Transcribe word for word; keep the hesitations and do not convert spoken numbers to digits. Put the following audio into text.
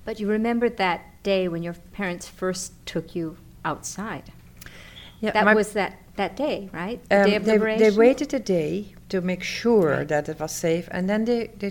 But you remembered that day when your parents first took you outside. Yeah, that my- was that, that day, right? The Um, day of they, liberation? they waited a day to make sure Right. that it was safe, and then they, they